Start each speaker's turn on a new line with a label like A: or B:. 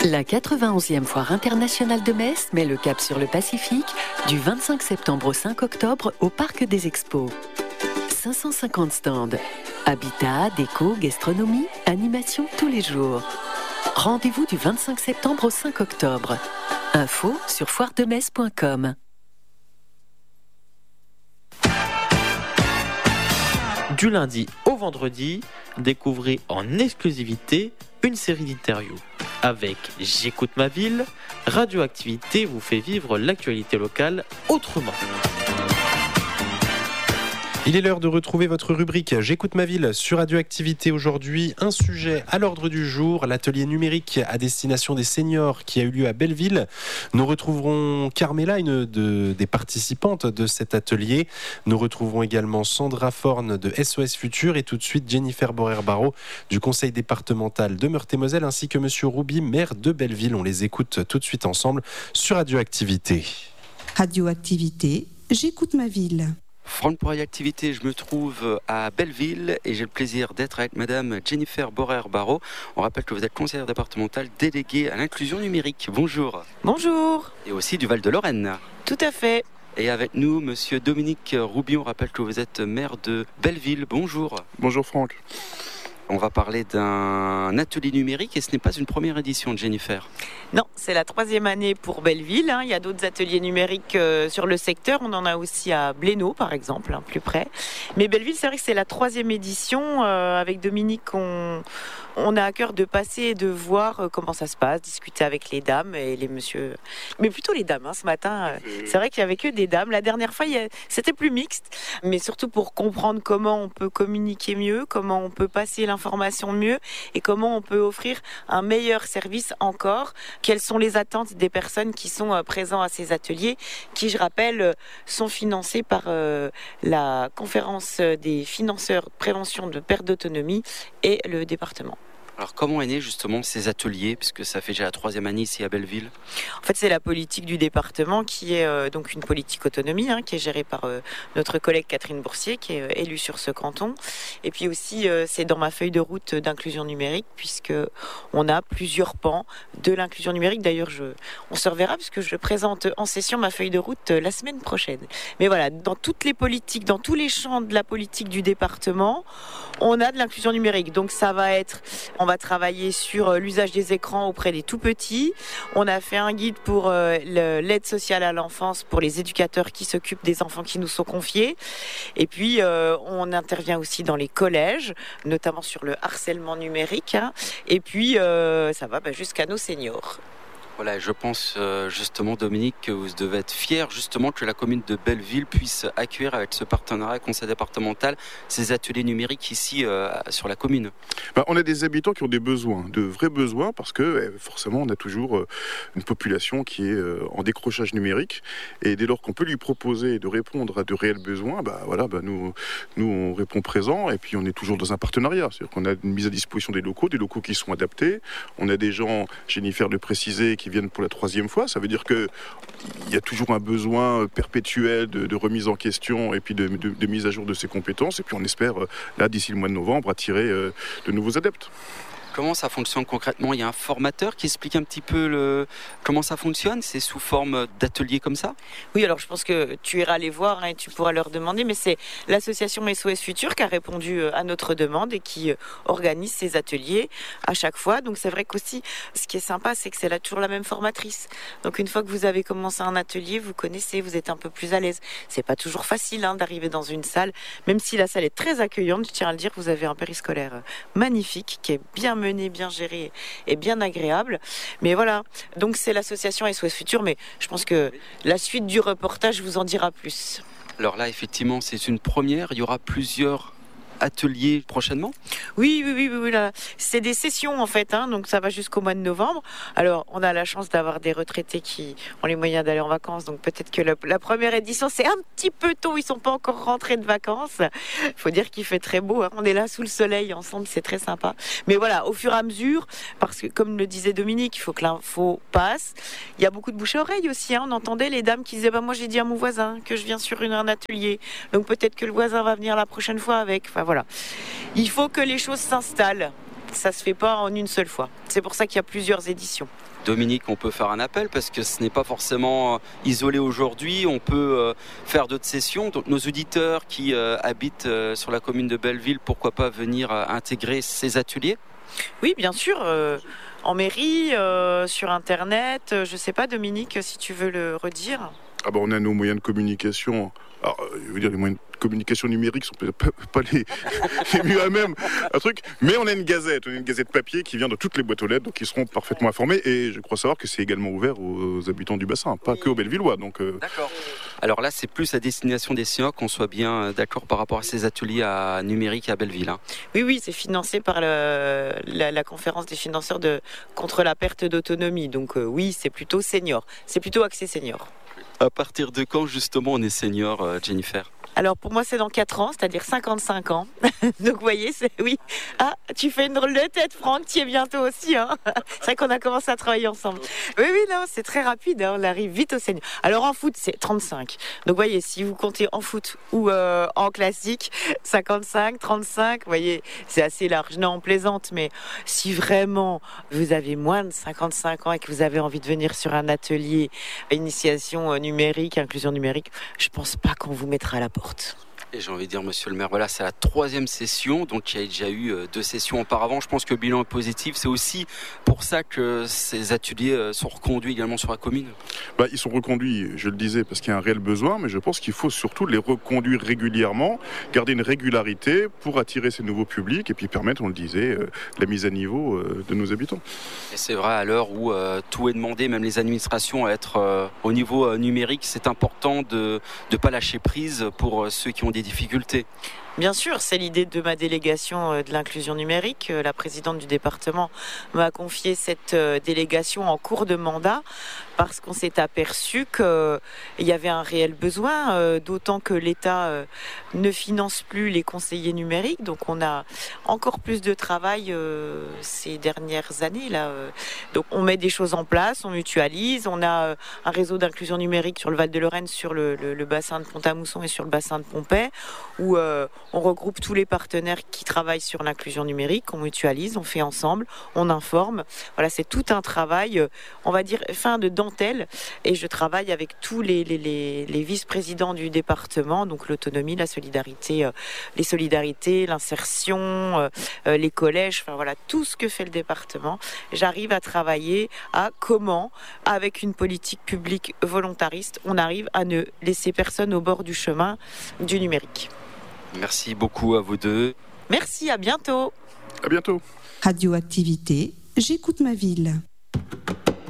A: La 91e Foire internationale de Metz met le cap sur le Pacifique du 25 septembre au 5 octobre au Parc des Expos. 550 stands. Habitat, déco, gastronomie, animation tous les jours. Rendez-vous du 25 septembre au 5 octobre. Info sur foiredemetz.com.
B: Du lundi au vendredi, découvrez en exclusivité une série d'interviews. Avec J'écoute ma ville, Radioactivité vous fait vivre l'actualité locale autrement.
C: Il est l'heure de retrouver votre rubrique J'écoute ma ville sur Radioactivité. Aujourd'hui, un sujet à l'ordre du jour, l'atelier numérique à destination des seniors qui a eu lieu à Belleville. Nous retrouverons Carmela, une des participantes de cet atelier. Nous retrouverons également Sandra Forne de SOS Futur et tout de suite Jennifer Borer-Barrault du conseil départemental de Meurthe-et-Moselle ainsi que Monsieur Rouby, maire de Belleville. On les écoute tout de suite ensemble sur Radioactivité.
D: Radioactivité, J'écoute ma ville.
E: Franck pour Radioactivité, je me trouve à Belleville et j'ai le plaisir d'être avec Madame Jennifer Borer-Barrault. On rappelle que vous êtes conseillère départementale déléguée à l'inclusion numérique. Bonjour.
F: Bonjour.
E: Et aussi du Val-de-Lorraine.
F: Tout à fait.
E: Et avec nous, Monsieur Dominique Rouby, on rappelle que vous êtes maire de Belleville. Bonjour.
G: Bonjour Franck.
E: On va parler d'un atelier numérique et ce n'est pas une première édition de Jennifer.
F: Non, c'est la 3e année pour Belleville. Il y a d'autres ateliers numériques sur le secteur. On en a aussi à Blénaud, par exemple, plus près. Mais Belleville, c'est vrai que c'est la 3e édition. Avec Dominique, on a à cœur de passer et de voir comment ça se passe, discuter avec les dames et les messieurs. Mais plutôt les dames, ce matin. C'est vrai qu'il n'y avait que des dames. La dernière fois, c'était plus mixte. Mais surtout pour comprendre comment on peut communiquer mieux, comment on peut passer l'information mieux et comment on peut offrir un meilleur service encore. Quelles sont les attentes des personnes qui sont présentes à ces ateliers qui, je rappelle, sont financés par la conférence des financeurs de prévention de perte d'autonomie et le département.
E: Alors comment est né justement ces ateliers, puisque ça fait déjà la 3e année ici à Belleville?
F: En fait, c'est la politique du département qui est donc une politique autonomie qui est gérée par notre collègue Catherine Boursier, qui est élue sur ce canton. Et puis aussi, c'est dans ma feuille de route d'inclusion numérique, puisque on a plusieurs pans de l'inclusion numérique. D'ailleurs, on se reverra puisque je présente en session ma feuille de route la semaine prochaine. Mais voilà, dans toutes les politiques, dans tous les champs de la politique du département, on a de l'inclusion numérique. Donc ça va être... On va travailler sur l'usage des écrans auprès des tout-petits. On a fait un guide pour l'aide sociale à l'enfance pour les éducateurs qui s'occupent des enfants qui nous sont confiés. Et puis, on intervient aussi dans les collèges, notamment sur le harcèlement numérique. Et puis, ça va jusqu'à nos seniors.
E: Voilà, je pense justement, Dominique, que vous devez être fier justement que la commune de Belleville puisse accueillir avec ce partenariat conseil départemental ces ateliers numériques ici sur la commune.
G: On a des habitants qui ont des besoins, de vrais besoins, parce que forcément on a toujours une population qui est en décrochage numérique, et dès lors qu'on peut lui proposer de répondre à de réels besoins, nous on répond présent, et puis on est toujours dans un partenariat, c'est-à-dire qu'on a une mise à disposition des locaux qui sont adaptés. On a des gens, Jennifer le précisait, qui viennent pour la 3e fois. Ça veut dire qu'il y a toujours un besoin perpétuel de remise en question et puis de mise à jour de ses compétences. Et puis on espère, là, d'ici le mois de novembre, attirer de nouveaux adeptes.
E: Comment ça fonctionne concrètement? Il y a un formateur qui explique un petit peu comment ça fonctionne? C'est sous forme d'atelier comme ça?
F: Oui, alors je pense que tu iras les voir et tu pourras leur demander, mais c'est l'association SOS Futur qui a répondu à notre demande et qui organise ces ateliers à chaque fois. Donc c'est vrai qu'aussi, ce qui est sympa, c'est que c'est là toujours la même formatrice. Donc une fois que vous avez commencé un atelier, vous connaissez, vous êtes un peu plus à l'aise. C'est pas toujours facile d'arriver dans une salle, même si la salle est très accueillante, je tiens à le dire, vous avez un périscolaire magnifique qui est bien mené, bien géré et bien agréable. Mais voilà, donc c'est l'association SOS Futur, mais je pense que la suite du reportage vous en dira plus.
E: Alors là, effectivement, c'est une première. Il y aura plusieurs ateliers prochainement?
F: Oui, là. C'est des sessions en fait, donc ça va jusqu'au mois de novembre. Alors, on a la chance d'avoir des retraités qui ont les moyens d'aller en vacances, donc peut-être que la première édition, c'est un petit peu tôt, ils sont pas encore rentrés de vacances. Il faut dire qu'il fait très beau, on est là sous le soleil ensemble, c'est très sympa. Mais voilà, au fur et à mesure, parce que comme le disait Dominique, il faut que l'info passe. Il y a beaucoup de bouche à oreille aussi, on entendait les dames qui disaient moi j'ai dit à mon voisin que je viens sur un atelier, donc peut-être que le voisin va venir la prochaine fois avec. Enfin voilà, il faut que les choses s'installent. Ça se fait pas en une seule fois. C'est pour ça qu'il y a plusieurs éditions.
E: Dominique, on peut faire un appel parce que ce n'est pas forcément isolé aujourd'hui. On peut faire d'autres sessions. Donc, nos auditeurs qui habitent sur la commune de Belleville, pourquoi pas venir intégrer ces ateliers ?
F: Oui, bien sûr. En mairie, sur Internet. Je ne sais pas, Dominique, si tu veux le redire.
G: Ah bah, on a nos moyens de communication. Alors, je veux dire, les moyens de communication numérique sont peut-être pas les mieux à même un truc, mais on a une gazette papier qui vient de toutes les boîtes aux lettres, donc ils seront parfaitement informés. Et je crois savoir que c'est également ouvert aux habitants du bassin, pas que aux Bellevillois. Donc,
E: D'accord. Alors là, c'est plus à destination des seniors, qu'on soit bien d'accord par rapport à ces ateliers numériques à Belleville. Hein.
F: Oui, c'est financé par la conférence des financeurs contre la perte d'autonomie. Donc oui, c'est plutôt senior, c'est plutôt axé senior.
E: À partir de quand, justement, on est senior, Jennifer ?
F: Alors pour moi c'est dans 4 ans, c'est-à-dire 55 ans. Donc vous voyez, oui. Ah, tu fais une drôle de tête, Franck, tu y es bientôt aussi. Hein. C'est vrai qu'on a commencé à travailler ensemble. Oui, non, c'est très rapide, hein, on arrive vite au senior. Alors en foot c'est 35. Donc vous voyez, si vous comptez en foot ou en classique, 55, 35, vous voyez, c'est assez large. Non, on plaisante, mais si vraiment vous avez moins de 55 ans et que vous avez envie de venir sur un atelier initiation numérique, inclusion numérique, je pense pas qu'on vous mettra à la porte.
E: Et j'ai envie de dire, monsieur le maire, voilà, c'est la 3e session, donc il y a déjà eu 2 sessions auparavant. Je pense que le bilan est positif. C'est aussi pour ça que ces ateliers sont reconduits également sur la commune.
G: Bah, ils sont reconduits, je le disais, parce qu'il y a un réel besoin, mais je pense qu'il faut surtout les reconduire régulièrement, garder une régularité pour attirer ces nouveaux publics et puis permettre, on le disait, la mise à niveau de nos habitants.
E: Et c'est vrai, à l'heure où tout est demandé, même les administrations, à être au niveau numérique, c'est important de ne pas lâcher prise pour ceux qui ont des difficultés.
F: Bien sûr, c'est l'idée de ma délégation de l'inclusion numérique. La présidente du département m'a confié cette délégation en cours de mandat parce qu'on s'est aperçu qu'il y avait un réel besoin, d'autant que l'État ne finance plus les conseillers numériques. Donc on a encore plus de travail ces dernières années. Donc on met des choses en place, on mutualise. On a un réseau d'inclusion numérique sur le Val-de-Lorraine, sur le bassin de Pont-à-Mousson et sur le bassin de Pompey, où on regroupe tous les partenaires qui travaillent sur l'inclusion numérique, on mutualise, on fait ensemble, on informe. Voilà, c'est tout un travail, on va dire, fin de dentelle. Et je travaille avec tous les vice-présidents du département, donc l'autonomie, la solidarité, les solidarités, l'insertion, les collèges, enfin voilà, tout ce que fait le département. J'arrive à travailler à comment, avec une politique publique volontariste, on arrive à ne laisser personne au bord du chemin du numérique.
E: Merci beaucoup à vous deux.
F: Merci, à bientôt.
G: À bientôt.
D: Radioactivité, j'écoute ma ville.